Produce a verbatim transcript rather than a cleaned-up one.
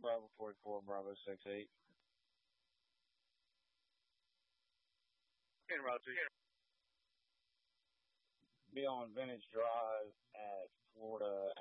Bravo forty-four, Bravo six eight. In route two. Be on Vintage Drive at Florida